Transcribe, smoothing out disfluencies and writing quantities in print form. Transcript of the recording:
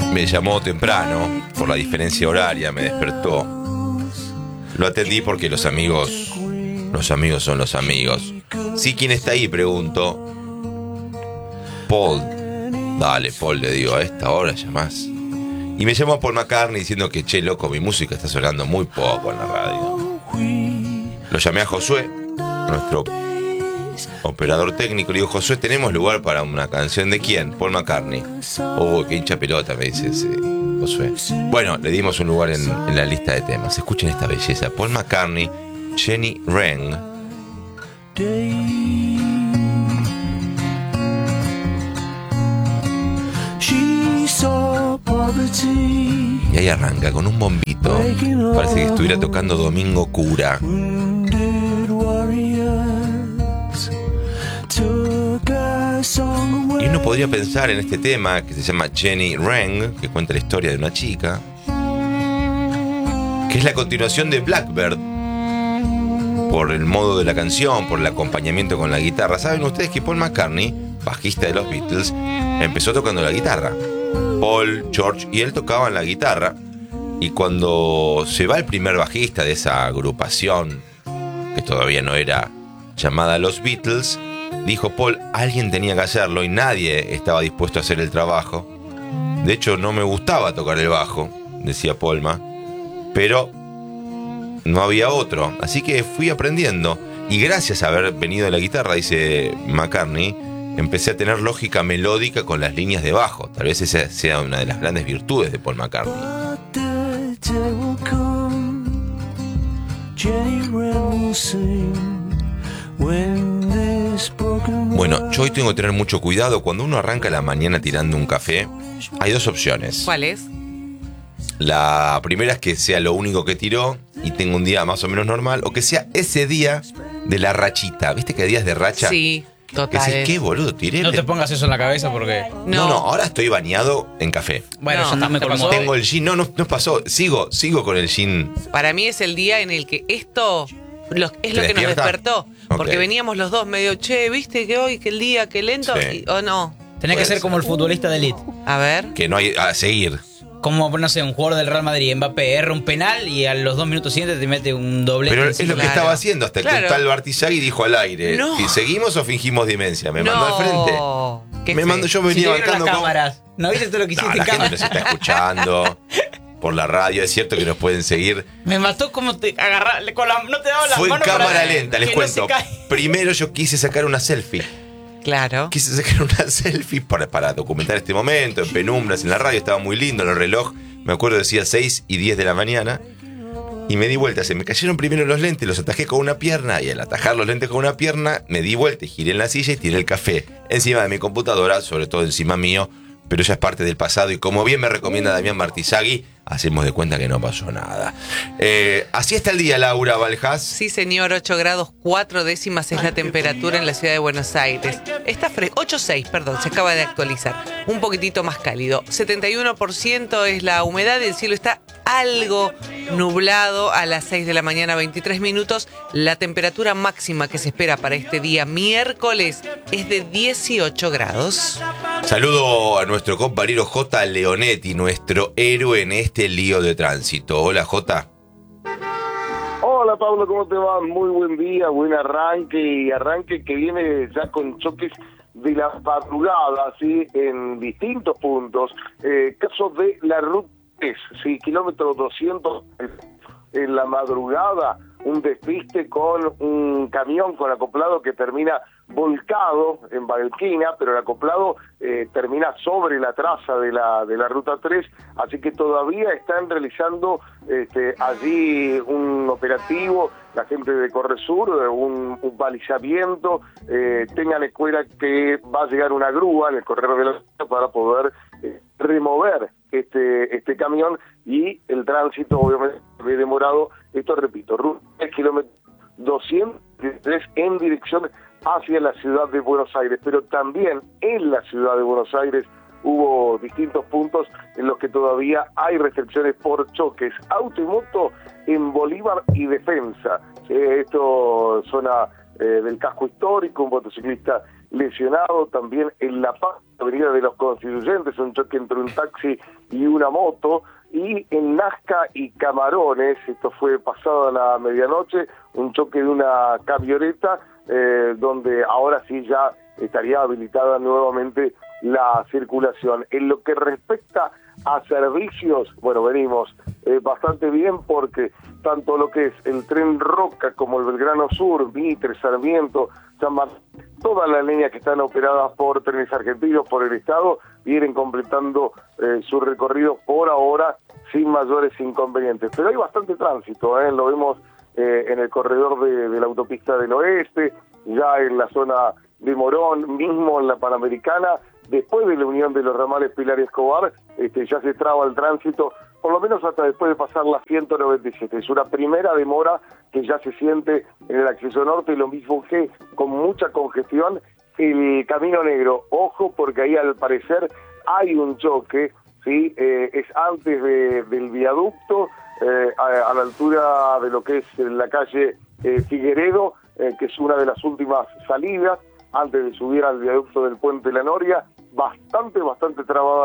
Me llamó temprano, por la diferencia horaria, me despertó. Lo atendí porque los amigos son los amigos. Sí, ¿quién está ahí? Pregunto. Paul. Dale, Paul, le digo, a esta hora llamás. Y me llamó Paul McCartney diciendo que, che, loco, mi música está sonando muy poco en la radio. Lo llamé a Josué, nuestro operador técnico. Le digo, Josué, ¿tenemos lugar para una canción de quién? Paul McCartney. Oh, qué hincha pelota, me dice ese Josué. Bueno, le dimos un lugar en la lista de temas. Escuchen esta belleza. Paul McCartney, Jenny Wren. Y ahí arranca con un bombito. Parece que estuviera tocando Domingo Cura. Y uno podría pensar en este tema que se llama Jenny Wren, que cuenta la historia de una chica, que es la continuación de Blackbird, por el modo de la canción, por el acompañamiento con la guitarra. ¿Saben ustedes que Paul McCartney, bajista de los Beatles, empezó tocando la guitarra? Paul, George y él tocaban la guitarra, y cuando se va el primer bajista de esa agrupación, que todavía no era llamada Los Beatles, dijo Paul, alguien tenía que hacerlo y nadie estaba dispuesto a hacer el trabajo. De hecho, no me gustaba tocar el bajo, decía Paulma, pero no había otro, así que fui aprendiendo. Y gracias a haber venido de la guitarra, dice McCartney, empecé a tener lógica melódica con las líneas de bajo. Tal vez esa sea una de las grandes virtudes de Paul McCartney. Bueno, yo hoy tengo que tener mucho cuidado. Cuando uno arranca la mañana tirando un café, hay dos opciones. ¿Cuál es? La primera es que sea lo único que tiró y tenga un día más o menos normal, o que sea ese día de la rachita. ¿Viste que hay días de racha? Sí, total. Que decís, ¿qué boludo? Tiré. No te pongas eso en la cabeza porque... No, ahora estoy bañado en café. Bueno, No, ya está, me colmó. Tengo el gin, no pasó. Sigo con el gin. Para mí es el día en el que esto es lo que nos despierta? despertó. Porque Ok. veníamos los dos medio, che, ¿viste que hoy, que el día, que lento? Sí. ¿O no? Tenés que Puede ser ser. como el futbolista de elite. A ver. Que no hay a seguir. Como, no sé, un jugador del Real Madrid, Mbappé, erra un penal y a los 2 minutos siguientes te mete un doblete. Pero es lo que Claro. estaba haciendo hasta que Claro. un tal Bartizagui dijo al aire. No. ¿Y seguimos o fingimos demencia? Me mandó al frente. Qué Me feo. mandó, yo Si venía te vieron bancando las con... cámaras. ¿No viste todo lo que No, hiciste la en gente cámara? nos está escuchando por la radio. Es cierto que nos pueden seguir. Me mató como te agarraba con la... No te daba la Fue en mano cámara para lenta, les que cuento. No se cae. Primero yo quise sacar una selfie. Claro. Quise sacar una selfie para documentar este momento, en penumbras, en la radio, estaba muy lindo, en el reloj, me acuerdo decía 6:10 de la mañana, y me di vuelta, se me cayeron primero los lentes, los atajé con una pierna, y al atajar los lentes con una pierna, me di vuelta y giré en la silla y tiré el café encima de mi computadora, sobre todo encima mío, pero ya es parte del pasado, y como bien me recomienda Damián Martizagui, hacemos de cuenta que no pasó nada. Así está el día, Laura Valjas. Sí, señor, 8 grados 4 décimas es la temperatura en la ciudad de Buenos Aires. Está 8,6, perdón, se acaba de actualizar. Un poquitito más cálido. 71% es la humedad, el cielo está algo nublado a las 6 de la mañana, 23 minutos. La temperatura máxima que se espera para este día miércoles es de 18 grados. Saludo a nuestro compañero J. Leonetti, nuestro héroe en este lío de tránsito. Hola, J. Hola Pablo, ¿cómo te va? Muy buen día, buen arranque, y arranque que viene ya con choques de la madrugada, ¿sí? En distintos puntos. Caso de la ruta 3, ¿sí? Kilómetro 200 en la madrugada, un despiste con un camión con acoplado que termina volcado en Valquina, pero el acoplado termina sobre la traza de la ruta 3, así que todavía están realizando allí un operativo, la gente de Corresur, un balizamiento. Tengan en cuenta que va a llegar una grúa en el correr de la para poder remover este camión, y el tránsito obviamente ve demorado. Esto repito, ruta 3, kilómetro 203 en dirección hacia la ciudad de Buenos Aires, pero también en la ciudad de Buenos Aires hubo distintos puntos en los que todavía hay restricciones por choques. Auto y moto en Bolívar y Defensa. Esto zona del casco histórico, un motociclista lesionado. También en La Paz, Avenida de los Constituyentes, un choque entre un taxi y una moto. Y en Nazca y Camarones, esto fue pasado a la medianoche, un choque de una camioneta, donde ahora sí ya estaría habilitada nuevamente la circulación. En lo que respecta a servicios, bueno, venimos bastante bien, porque tanto lo que es el Tren Roca como el Belgrano Sur, Mitre, Sarmiento, San Martín, todas las líneas que están operadas por Trenes Argentinos, por el Estado, vienen completando su recorrido por ahora sin mayores inconvenientes. Pero hay bastante tránsito, lo vemos en el corredor de la autopista del oeste, ya en la zona de Morón, mismo en la Panamericana. Después de la unión de los ramales Pilar y Escobar, ya se traba el tránsito, por lo menos hasta después de pasar la 197. Es una primera demora que ya se siente en el acceso norte, lo mismo que con mucha congestión el Camino Negro. Ojo, porque ahí al parecer hay un choque, ¿sí? Es antes del viaducto, a la altura de lo que es la calle Figueredo, que es una de las últimas salidas, antes de subir al viaducto del Puente La Noria. Bastante trabada